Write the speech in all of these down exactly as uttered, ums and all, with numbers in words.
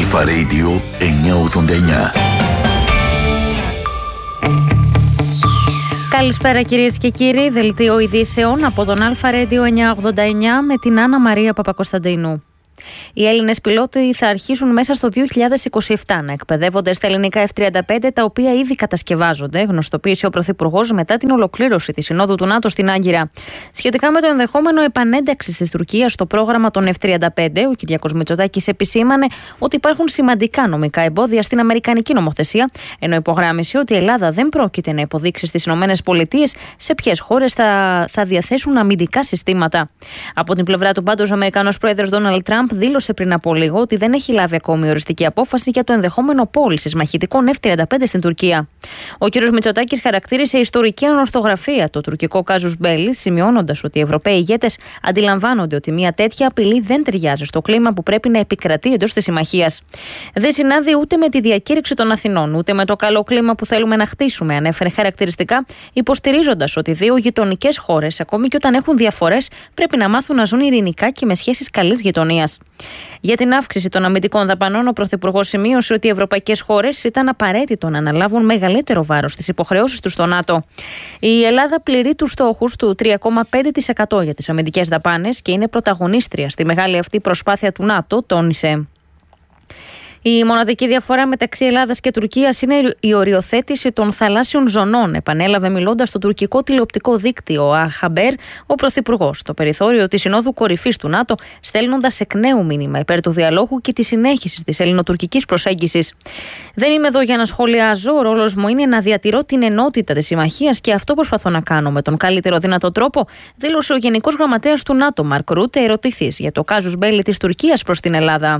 Αλφα Radio εννιακόσια ογδόντα εννιά. Καλησπέρα κυρίες και κύριοι, δελτίο ειδήσεων από τον Αλφα Radio εννιακόσια ογδόντα εννιά με την Άννα Μαρία Παπακοσταντίνου. Οι Έλληνες πιλότοι θα αρχίσουν μέσα στο δύο χιλιάδες είκοσι επτά να εκπαιδεύονται στα ελληνικά εφ τριάντα πέντε, τα οποία ήδη κατασκευάζονται, γνωστοποίησε ο Πρωθυπουργός μετά την ολοκλήρωση της Συνόδου του ΝΑΤΟ στην Άγκυρα. Σχετικά με το ενδεχόμενο επανένταξη της Τουρκίας στο πρόγραμμα των εφ τριάντα πέντε, ο Κυριάκος Μητσοτάκης επισήμανε ότι υπάρχουν σημαντικά νομικά εμπόδια στην αμερικανική νομοθεσία, ενώ υπογράμμισε ότι η Ελλάδα δεν πρόκειται να υποδείξει στις ΗΠΑ σε ποιες χώρες θα, θα διαθέσουν αμυντικά συστήματα. Από την πλευρά του, πάντως, ο Αμερικανός πρόεδρος Ντόναλντ Τραμπ δήλωσε πριν από λίγο ότι δεν έχει λάβει ακόμη οριστική απόφαση για το ενδεχόμενο πώλησης μαχητικών εφ τριάντα πέντε στην Τουρκία. Ο κ. Μητσοτάκης χαρακτήρισε ιστορική ανορθογραφία το τουρκικό κάζους μπέλι, σημειώνοντας ότι οι Ευρωπαίοι ηγέτες αντιλαμβάνονται ότι μια τέτοια απειλή δεν ταιριάζει στο κλίμα που πρέπει να επικρατεί εντός της συμμαχίας. Δεν συνάδει ούτε με τη διακήρυξη των Αθηνών, ούτε με το καλό κλίμα που θέλουμε να χτίσουμε, ανέφερε χαρακτηριστικά, υποστηρίζοντας ότι δύο γειτονικές χώρες, ακόμη και όταν έχουν διαφορές, πρέπει να μάθουν να ζουν ειρηνικά και με σχέσεις καλής γειτονίας. Για την αύξηση των αμυντικών δαπανών, ο Πρωθυπουργός σημείωσε ότι οι ευρωπαϊκές χώρες ήταν απαραίτητο να αναλάβουν μεγαλύτερο βάρος στις υποχρεώσεις τους στο ΝΑΤΟ. Η Ελλάδα πληρεί τους στόχους του τρία κόμμα πέντε τοις εκατό για τις αμυντικές δαπάνες και είναι πρωταγωνίστρια στη μεγάλη αυτή προσπάθεια του ΝΑΤΟ, τόνισε. Η μοναδική διαφορά μεταξύ Ελλάδας και Τουρκίας είναι η οριοθέτηση των θαλάσσιων ζωνών, επανέλαβε μιλώντας στο τουρκικό τηλεοπτικό δίκτυο Αχαμπέρ ο Πρωθυπουργός στο περιθώριο της Συνόδου Κορυφής του ΝΑΤΟ, στέλνοντας εκ νέου μήνυμα υπέρ του διαλόγου και της συνέχισης της ελληνοτουρκικής προσέγγισης. Δεν είμαι εδώ για να σχολιάζω, ο ρόλος μου είναι να διατηρώ την ενότητα της συμμαχίας και αυτό προσπαθώ να κάνω με τον καλύτερο δυνατό τρόπο, δήλωσε ο Γενικός Γραμματέας του ΝΑΤΟ, Μαρκ Ρούτε, ερωτηθής για το κάζους μπέλι της Τουρκίας προς την Ελλάδα.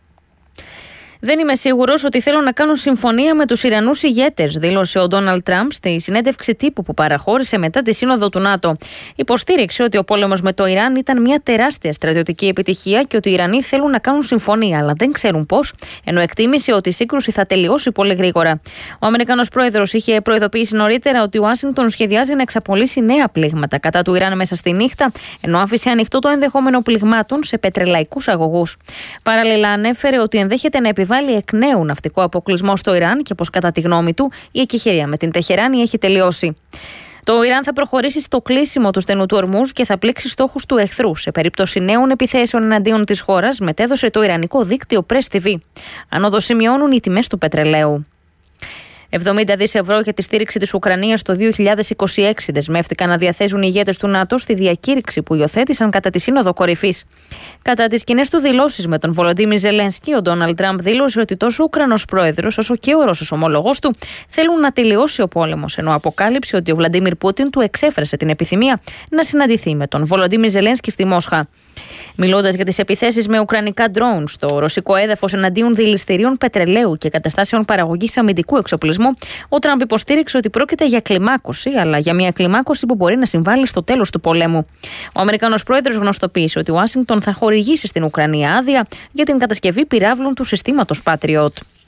Δεν είμαι σίγουρος ότι θέλουν να κάνουν συμφωνία με τους Ιρανούς ηγέτες, δήλωσε ο Ντόναλντ Τραμπ στη συνέντευξη τύπου που παραχώρησε μετά τη Σύνοδο του ΝΑΤΟ. Υποστήριξε ότι ο πόλεμος με το Ιράν ήταν μια τεράστια στρατιωτική επιτυχία και ότι οι Ιρανοί θέλουν να κάνουν συμφωνία, αλλά δεν ξέρουν πώς, ενώ εκτίμησε ότι η σύγκρουση θα τελειώσει πολύ γρήγορα. Ο Αμερικανός πρόεδρος είχε προειδοποιήσει νωρίτερα ότι η Ουάσιγκτον σχεδιάζει να εξαπολύσει νέα πλήγματα κατά του Ιράν μέσα στη νύχτα, ενώ άφησε ανοιχτό το ενδεχόμενο πληγμάτων σε πετρελαϊκούς αγωγούς. Παράλληλα, ανέφερε ότι ενδέχεται να επιβάλλει εκ νέου ναυτικό αποκλεισμό στο Ιράν και πως, κατά τη γνώμη του, η εκεχηρία με την Τεχεράνη έχει τελειώσει. Το Ιράν θα προχωρήσει στο κλείσιμο του στενού του Ορμούζ και θα πλήξει στόχους του εχθρού. Σε περίπτωση νέων επιθέσεων εναντίον της χώρας, μετέδωσε το ιρανικό δίκτυο Press τι βι. Ανόδο σημειώνουν οι τιμές του πετρελαίου. εβδομήντα δισεκατομμύρια ευρώ για τη στήριξη της Ουκρανίας το δύο χιλιάδες είκοσι έξι δεσμεύτηκαν να διαθέσουν οι ηγέτες του ΝΑΤΟ στη διακήρυξη που υιοθέτησαν κατά τη Σύνοδο Κορυφής. Κατά τις κοινές του δηλώσεις με τον Βολοντίμιρ Ζελένσκι, ο Ντόναλντ Τραμπ δήλωσε ότι τόσο ο Ουκρανός πρόεδρος όσο και ο Ρώσος ομόλογός του θέλουν να τελειώσει ο πόλεμος, ενώ αποκάλυψε ότι ο Βλαντίμιρ Πούτιν του εξέφρασε την επιθυμία να συναντηθεί με τον Βολοντίμιρ Ζελένσκι στη Μόσχα. Μιλώντας για τις επιθέσεις με ουκρανικά ντρόουν στο ρωσικό έδαφος εναντίον δηληστηρίων πετρελαίου και καταστάσεων παραγωγής αμυντικού εξοπλισμού, ο Τραμπ υποστήριξε ότι πρόκειται για κλιμάκωση, αλλά για μια κλιμάκωση που μπορεί να συμβάλλει στο τέλος του πολέμου. Ο Αμερικανός πρόεδρος γνωστοποίησε ότι η Ουάσιγκτον θα χορηγήσει στην Ουκρανία άδεια για την κατασκευή πυράβλων του συστήματος Patriot.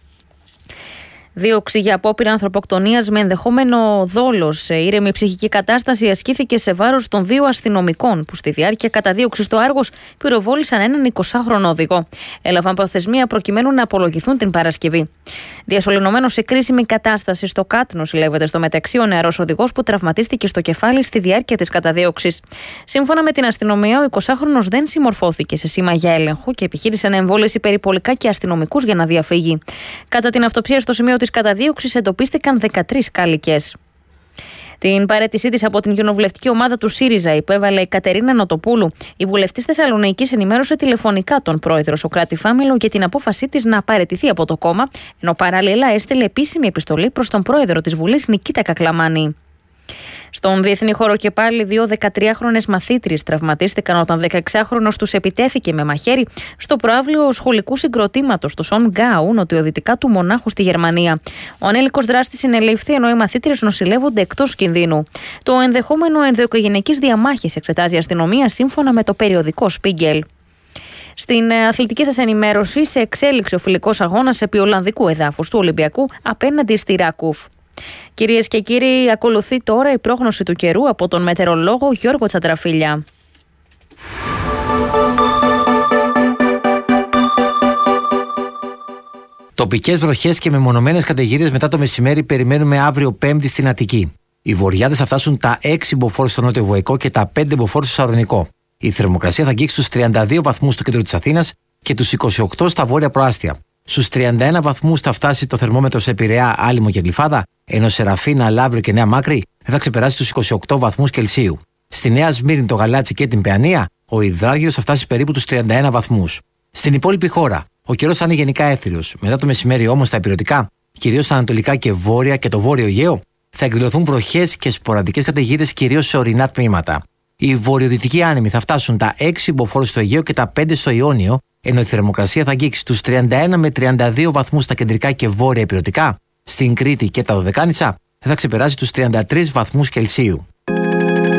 Δίωξη για απόπειρα ανθρωποκτονίας με ενδεχόμενο δόλο σε ήρεμη ψυχική κατάσταση ασκήθηκε σε βάρος των δύο αστυνομικών που στη διάρκεια καταδίωξης στο Άργος πυροβόλησαν έναν εικοσάχρονο οδηγό. Έλαβαν προθεσμία προκειμένου να απολογηθούν την Παρασκευή. Διασωληνωμένος σε κρίσιμη κατάσταση στο Κάτνο συλλέγεται στο μεταξύ ο νεαρός οδηγός που τραυματίστηκε στο κεφάλι στη διάρκεια της καταδίωξης. Σύμφωνα με την αστυνομία, ο εικοσάχρονος δεν συμμορφώθηκε σε σήμα για έλεγχο και επιχείρησε να εμβόλυσει περιπολικά και αστυνομικούς για να διαφύγει. Κατά την αυτοψία στο σημείο της καταδίωξης εντοπίστηκαν δεκατρείς κάλικες. Την παραίτησή της από την κοινοβουλευτική ομάδα του ΣΥΡΙΖΑ υπέβαλε η Κατερίνα Νοτοπούλου. Η βουλευτής Θεσσαλονίκης ενημέρωσε τηλεφωνικά τον πρόεδρο Σωκράτη Φάμελο για την απόφασή της να παραιτηθεί από το κόμμα, ενώ παράλληλα έστειλε επίσημη επιστολή προς τον πρόεδρο της Βουλής Νικήτα Κακλαμάνη. Στον διεθνή χώρο και πάλι, δύο δεκατριάχρονες μαθήτριες τραυματίστηκαν όταν δεκαεξάχρονος τους επιτέθηκε με μαχαίρι στο προαύλιο σχολικού συγκροτήματος του Σον Γκάου, νοτιοδυτικά του Μονάχου στη Γερμανία. Ο ανέλικος δράστης συνελήφθη, ενώ οι μαθήτριες νοσηλεύονται εκτός κινδύνου. Το ενδεχόμενο ενδοοικογενειακής διαμάχης εξετάζει η αστυνομία, σύμφωνα με το περιοδικό Spiegel. Στην αθλητική σας ενημέρωση, σε εξέλιξη ο φιλικός αγώνας επί Ολλανδικού εδάφους του Ολυμπιακού απέναντι στη Ράκουφ. Κυρίες και κύριοι, ακολουθεί τώρα η πρόγνωση του καιρού από τον μετεωρολόγο Γιώργο Τσαντραφίλια. Τοπικές βροχές και μεμονωμένες καταιγίδες μετά το μεσημέρι περιμένουμε αύριο Πέμπτη στην Αττική. Οι βορειάδες θα φτάσουν τα έξι μποφόρ στο νότιο Βοϊκό και τα πέντε μποφόρ στο Σαλονικό. Η θερμοκρασία θα αγγίξει στους τριάντα δύο βαθμούς στο κέντρο της Αθήνας και τους είκοσι οκτώ στα βόρεια προάστια. Στους τριάντα ένα βαθμούς θα φτάσει το θερμόμετρο σε Πειραιά, Άλυμο και Γλυφάδα, ενώ σε Ραφίνα, Λαύριο και Νέα Μάκρη δεν θα ξεπεράσει τους είκοσι οκτώ βαθμούς Κελσίου. Στη Νέα Σμύρνη, το Γαλάτσι και την Παιανία, ο υδράργυρος θα φτάσει περίπου τους τριάντα ένα βαθμούς. Στην υπόλοιπη χώρα, ο καιρός θα είναι γενικά έθριος. Μετά το μεσημέρι όμως στα ηπειρωτικά, κυρίως στα ανατολικά και βόρεια και το βόρειο Αιγαίο, θα εκδηλωθούν βροχές και σποραδικές καταιγίδες κυρίως σε ορεινά τμήματα. Οι βορειοδυτικοί άνεμοι θα φτάσουν τα έξι μποφόρ στο Αιγαίο και τα πέντε στο Ιόνιο, ενώ η θερμοκρασία θα αγγίξει τους τριάντα ένα με τριάντα δύο βαθμούς στα κεντρικά και βόρεια ηπειρωτικά. Στην Κρήτη και τα Δωδεκάνησα δεν θα ξεπεράσει τους τριάντα τρεις βαθμούς Κελσίου.